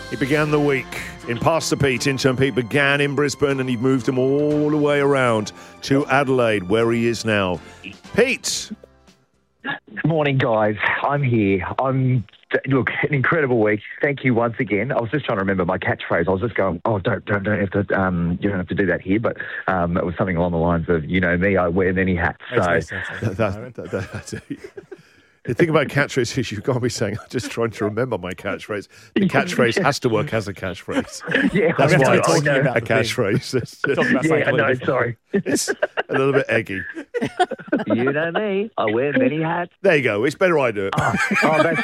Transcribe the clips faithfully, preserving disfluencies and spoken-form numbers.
He began the week in Pastor Pete. Intern Pete began in Brisbane and he moved him all the way around to Adelaide, where he is now. Pete. Good morning, guys. I'm here. I'm look, an incredible week. Thank you once again. I was just trying to remember my catchphrase. I was just going, oh, don't, don't, don't have to, um, you don't have to do that here. But um, it was something along the lines of, you know me, I wear many hats. So. That, that, that, that, the thing about catchphrases is you've got to be saying, I'm just trying to remember my catchphrase. The catchphrase has to work as a catchphrase. Yeah, that's why it's talking about a catchphrase. Yeah, no, sorry. It's a little bit eggy. You know me, I wear many hats. There you go. It's better I do it. Oh, oh that's...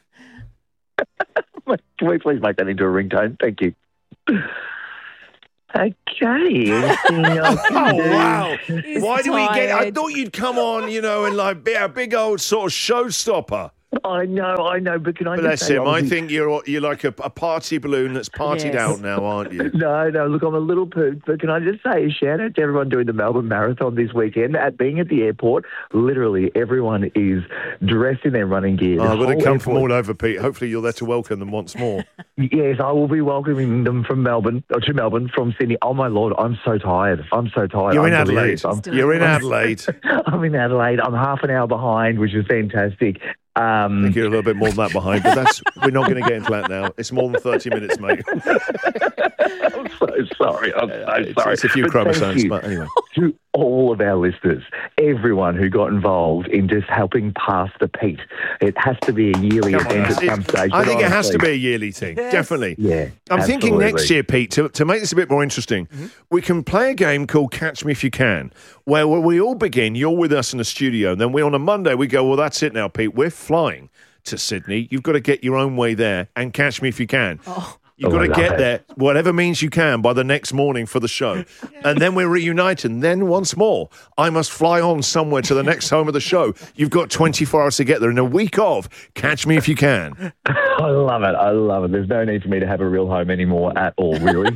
Can we please make that into a ringtone? Thank you. Okay. Oh, wow. He's Why do we get... I tired. thought you'd come on, you know, and like be a big old sort of showstopper. I know, I know, but can I Bless just say... him. I obviously- think you're you're like a, a party balloon that's partied Yes. out now, aren't you? No, no, look, I'm a little pooped, but can I just say a shout out to everyone doing the Melbourne Marathon this weekend? At being at the airport, literally everyone is dressed in their running gear. Oh, The but they whole come from airport- all over, Pete. Hopefully you're there to welcome them once more. Yes, I will be welcoming them from Melbourne, or to Melbourne from Sydney. Oh, my Lord, I'm so tired. I'm so tired. You're I'm in delirious. Adelaide. I'm, You're in Adelaide. I'm in Adelaide. I'm half an hour behind, which is fantastic. I Um, think you're a little bit more than that behind, but that's we're not going to get into that now. It's more than thirty minutes, mate. I'm so sorry. I'm so It's, sorry. it's a few But thank chromosomes, you but anyway. to all of our listeners, everyone who got involved in just helping pass the Pete. It has to be a yearly Come on, event at it- some stage. I but think it has to honestly- be a yearly thing, definitely. Yeah, I'm thinking next absolutely. year, Pete, to, to make this a bit more interesting, we can play a game called Catch Me If You Can, where, where we all begin, you're with us in the studio, and then we on a Monday, we go, well, that's it now, Pete, we're flying to Sydney. You've got to get your own way there and catch me if you can. Oh. You've Oh, got I to love get it. there, whatever means you can, by the next morning for the show. And then we're reunited. And then once more, I must fly on somewhere to the next home of the show. You've got twenty-four hours to get there. In a week of, catch me if you can. I love it. I love it. There's no need for me to have a real home anymore at all, really.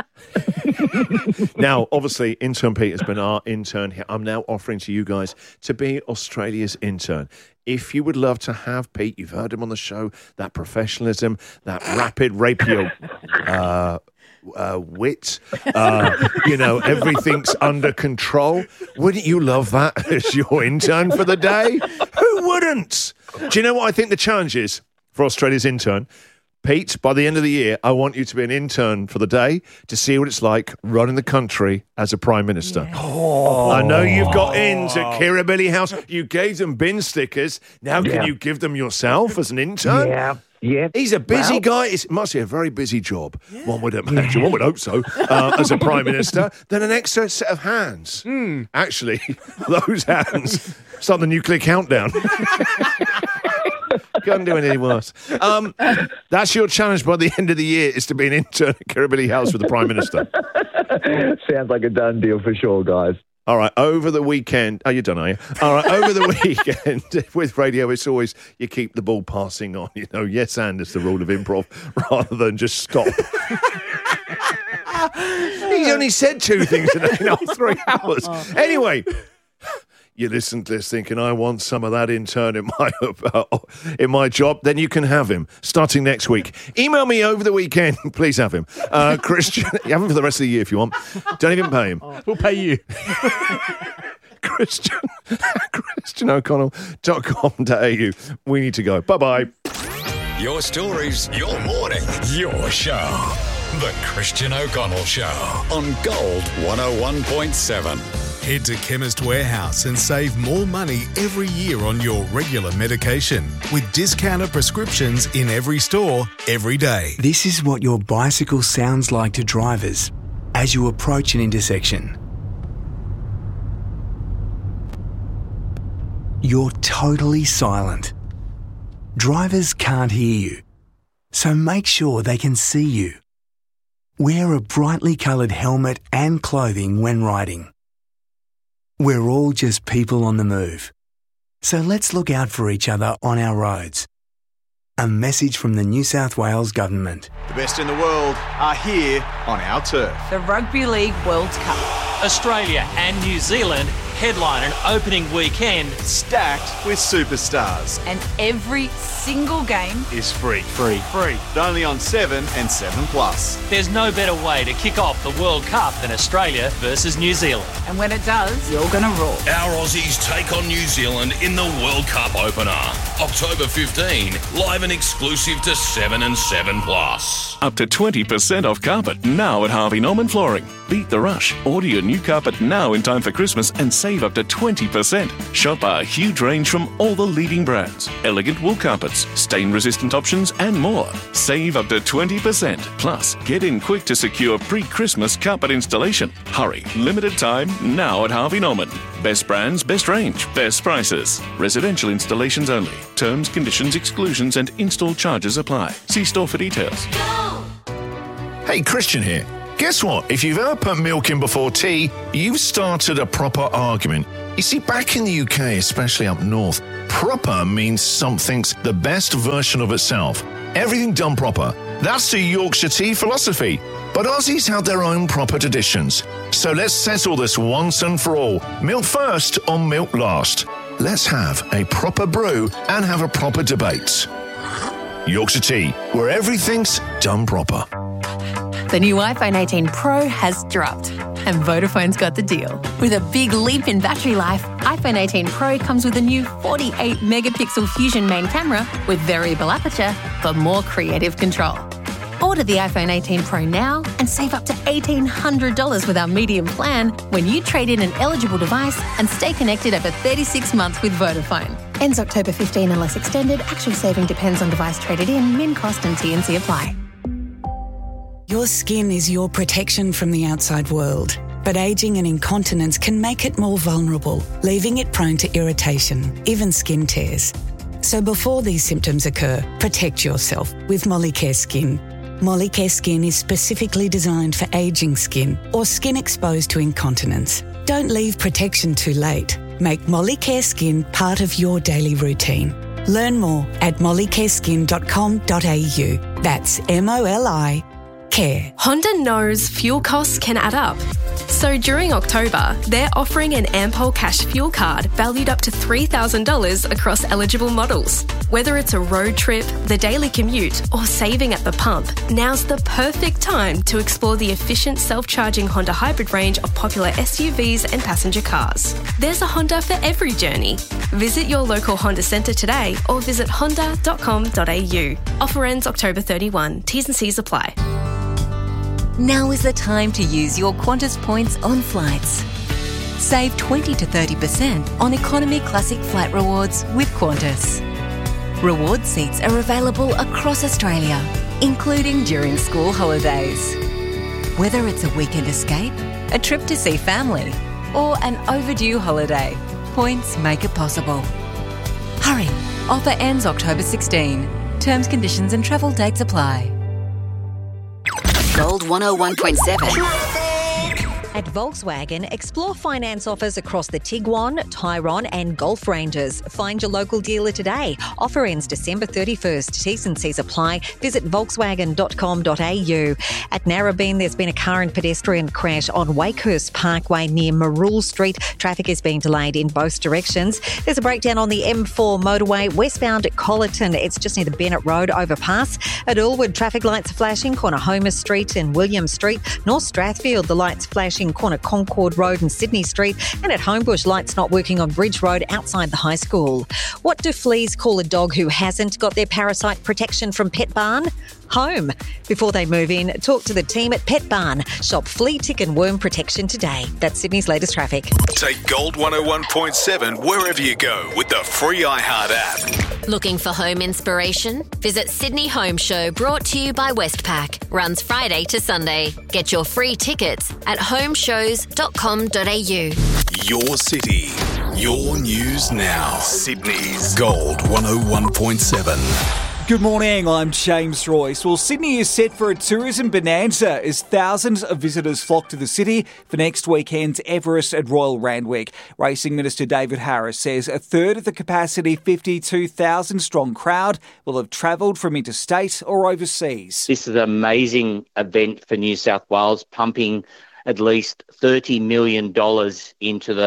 Now, obviously, Intern Pete has been our intern here. I'm now offering to you guys to be Australia's intern. If you would love to have Pete, you've heard him on the show, that professionalism, that rapid rapier uh, uh, wit, uh, you know, everything's under control. Wouldn't you love that as your intern for the day? Who wouldn't? Do you know what I think the challenge is for Australia's intern? Pete, by the end of the year, I want you to be an intern for the day to see what it's like running the country as a Prime Minister. Yes. Oh. I know you've got ins at Kirribilli House. You gave them bin stickers. Now can Yeah. you give them yourself as an intern? yeah, yeah. He's a busy Well, guy. It must be a very busy job. One would imagine, one would hope so, uh, as a Prime Minister. Then an extra set of hands. Actually, those hands start the nuclear countdown. Can't do anything worse. Um, that's your challenge by the end of the year, is to be an intern at Kirribilli House with the Prime Minister. Sounds like a done deal for sure, guys. All right, over the weekend... Oh, you're done, are you? All right, over the weekend, with radio, it's always you keep the ball passing on. You know, yes, and it's the rule of improv, rather than just stop. He's only said two things in you know, three hours. Anyway... You listen to this thinking, I want some of that intern in my in my job, then you can have him starting next week. Email me over the weekend. Please have him. Uh, Christian, you have him for the rest of the year if you want. Don't even pay him. We'll pay you. Christian, Christian O'Connell dot com dot a u. We need to go. Bye-bye. Your stories, your morning, your show. The Christian O'Connell Show on Gold one oh one point seven. Head to Chemist Warehouse and save more money every year on your regular medication with discounted prescriptions in every store, every day. This is what your bicycle sounds like to drivers as you approach an intersection. You're totally silent. Drivers can't hear you, so make sure they can see you. Wear a brightly coloured helmet and clothing when riding. We're all just people on the move, so let's look out for each other on our roads. A message from the New South Wales Government. The best in the world are here on our turf. The Rugby League World Cup. Australia and New Zealand headline an opening weekend stacked with superstars. And every single game is free. Free. Free. Only on seven and seven plus. There's no better way to kick off the World Cup than Australia versus New Zealand. And when it does, you're going to roar. Our Aussies take on New Zealand in the World Cup opener. October fifteenth, live and exclusive to seven and seven plus. Up to twenty percent off carpet now at Harvey Norman Flooring. Beat the rush. Order your new carpet now in time for Christmas and save up to twenty percent. Shop our huge range from all the leading brands. Elegant wool carpets, stain-resistant options and more. Save up to twenty percent. Plus, get in quick to secure pre-Christmas carpet installation. Hurry. Limited time now at Harvey Norman. Best brands, best range, best prices. Residential installations only. Terms, conditions, exclusions and install charges apply. See store for details. Hey, Christian here. Guess what? If you've ever put milk in before tea, you've started a proper argument. You see, back in the U K, especially up north, proper means something's the best version of itself. Everything done proper. That's the Yorkshire tea philosophy. But Aussies have their own proper traditions. So let's settle this once and for all. Milk first or milk last? Let's have a proper brew and have a proper debate. Yorkshire Tea, where everything's done proper. The new iPhone eighteen Pro has dropped, and Vodafone's got the deal. With a big leap in battery life, iPhone eighteen Pro comes with a new forty-eight megapixel Fusion main camera with variable aperture for more creative control. Order the iPhone eighteen Pro now and save up to eighteen hundred dollars with our medium plan when you trade in an eligible device and stay connected over thirty-six months with Vodafone. Ends October fifteenth unless extended. Actual saving depends on device traded in. Min cost and T and C apply. Your skin is your protection from the outside world, but ageing and incontinence can make it more vulnerable, leaving it prone to irritation, even skin tears. So before these symptoms occur, protect yourself with Molicare Skin. Molicare Skin is specifically designed for ageing skin or skin exposed to incontinence. Don't leave protection too late. Make Molicare Skin part of your daily routine. Learn more at molicare skin dot com dot a u. That's M O L I Care. Honda knows fuel costs can add up. So during October, they're offering an Ampol Cash fuel card valued up to three thousand dollars across eligible models. Whether it's a road trip, the daily commute, or saving at the pump, now's the perfect time to explore the efficient self-charging Honda hybrid range of popular S U Vs and passenger cars. There's a Honda for every journey. Visit your local Honda centre today or visit honda dot com dot a u. Offer ends October thirty-first. T's and C's apply. Now is the time to use your Qantas points on flights. Save twenty to thirty percent on Economy Classic Flight Rewards with Qantas. Reward seats are available across Australia, including during school holidays. Whether it's a weekend escape, a trip to see family, or an overdue holiday, points make it possible. Hurry! Offer ends October sixteenth. Terms, conditions and travel dates apply. Gold one oh one point seven. At Volkswagen, explore finance offers across the Tiguan, Tyrone and Golf ranges. Find your local dealer today. Offer ends December thirty-first. T's and C's apply. Visit volkswagen dot com dot a u. At Narrabeen, there's been a car and pedestrian crash on Wakehurst Parkway near Marul Street. Traffic is being delayed in both directions. There's a breakdown on the M four motorway westbound at Collerton. It's just near the Bennett Road overpass. At Ulwood, traffic lights flashing, corner Homer Street and William Street. North Strathfield, the lights flashing, corner Concord Road and Sydney Street, and at Homebush, lights not working on Bridge Road outside the high school. What do fleas call a dog who hasn't got their parasite protection from Pet Barn? Home. Before they move in, talk to the team at Pet Barn. Shop flea, tick and worm protection today. That's Sydney's latest traffic. Take Gold one oh one point seven wherever you go with the free iHeart app. Looking for home inspiration? Visit Sydney Home Show, brought to you by Westpac. Runs Friday to Sunday. Get your free tickets at home shows dot com dot a u. Your city, your news now. Sydney's Gold one oh one point seven. Good morning, I'm James Royce. Well, Sydney is set for a tourism bonanza as thousands of visitors flock to the city for next weekend's Everest at Royal Randwick. Racing Minister David Harris says a third of the capacity fifty-two thousand strong crowd will have travelled from interstate or overseas. This is an amazing event for New South Wales, pumping at least thirty million dollars into the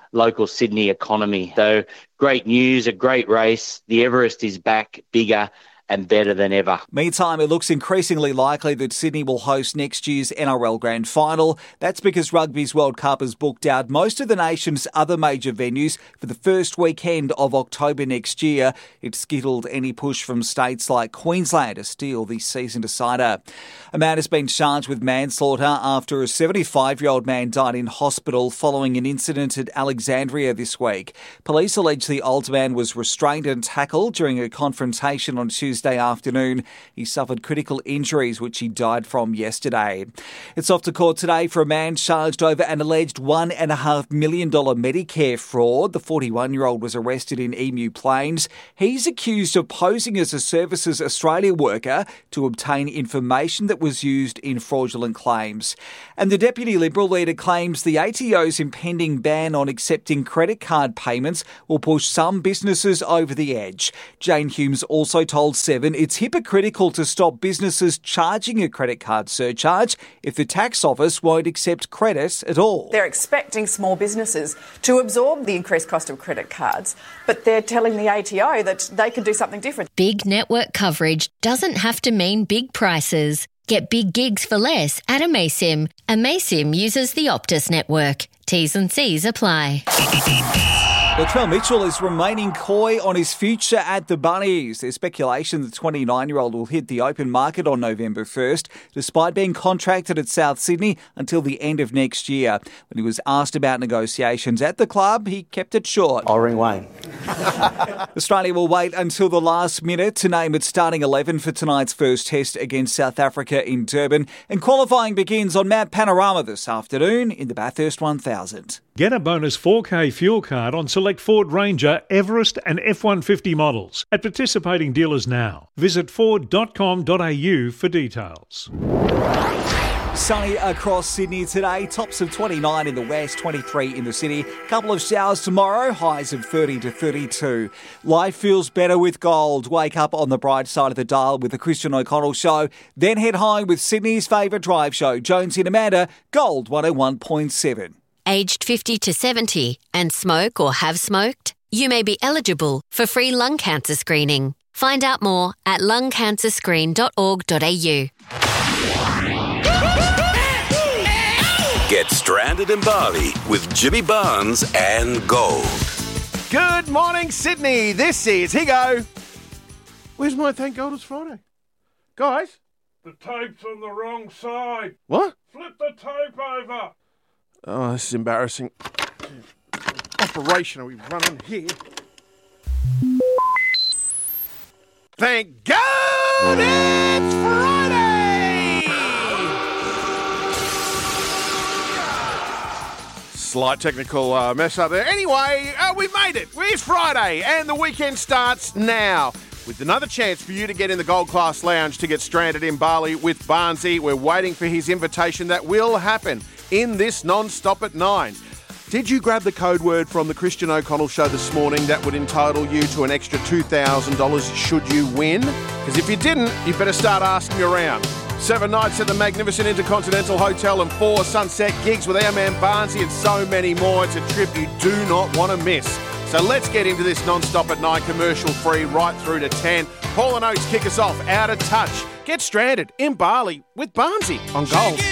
local Sydney economy. So great news, a great race. The Everest is back, bigger and better than ever. Meantime, it looks increasingly likely that Sydney will host next year's N R L Grand Final. That's because Rugby's World Cup has booked out most of the nation's other major venues for the first weekend of October next year. It skittled any push from states like Queensland to steal the season decider. A man has been charged with manslaughter after a seventy-five-year-old man died in hospital following an incident at Alexandria this week. Police allege the older man was restrained and tackled during a confrontation on Tuesday afternoon. He suffered critical injuries, which he died from yesterday. It's off to court today for a man charged over an alleged one point five million dollars Medicare fraud. The forty-one-year-old was arrested in Emu Plains. He's accused of posing as a Services Australia worker to obtain information that was used in fraudulent claims. And the Deputy Liberal leader claims the A T O's impending ban on accepting credit card payments will push some businesses over the edge. Jane Humes also told Seven it's hypocritical to stop businesses charging a credit card surcharge if the tax office won't accept credit at all. They're expecting small businesses to absorb the increased cost of credit cards, but they're telling the A T O that they can do something different. Big network coverage doesn't have to mean big prices. Get big gigs for less at Amaysim. Amaysim uses the Optus network. T's and C's apply. Latrell Mitchell is remaining coy on his future at the Bunnies. There's speculation the twenty-nine-year-old will hit the open market on November first, despite being contracted at South Sydney until the end of next year. When he was asked about negotiations at the club, he kept it short. I'll ring Wayne. Australia will wait until the last minute to name its starting eleven for tonight's first test against South Africa in Durban. And qualifying begins on Mount Panorama this afternoon in the Bathurst one thousand. Get a bonus four K fuel card on select Ford Ranger, Everest and F one fifty models at participating dealers now. Visit ford dot com dot a u for details. Sunny across Sydney today, tops of twenty-nine in the west, twenty-three in the city. Couple of showers tomorrow, highs of thirty to thirty-two. Life feels better with gold. Wake up on the bright side of the dial with the Christian O'Connell Show. Then head home with Sydney's favourite drive show, Jonesy and Amanda, Gold one oh one point seven. Aged fifty to seventy and smoke or have smoked? You may be eligible for free lung cancer screening. Find out more at lung cancer screen dot org dot a u. Get stranded in Bali with Jimmy Barnes and Gold. Good morning, Sydney. This is Higo. Where's my Thank God It's Friday? Guys? The tape's on the wrong side. What? Flip the tape over. Oh, this is embarrassing. Operation are we running here? Thank God it's Friday! Slight technical uh, mess up there. Anyway, uh, we made it. It's Friday and the weekend starts now. With another chance for you to get in the Gold Class Lounge to get stranded in Bali with Barnesy. We're waiting for his invitation. That will happen in this non-stop at nine. Did you grab the code word from the Christian O'Connell Show this morning that would entitle you to an extra two thousand dollars should you win? Because if you didn't, you better start asking around. Seven nights at the magnificent Intercontinental Hotel and four sunset gigs with our man Barnesy and so many more. It's a trip you do not want to miss. So let's get into this non-stop at nine, commercial free right through to ten. Paul and Oates kick us off, Out of Touch. Get stranded in Bali with Barnesy on Gold.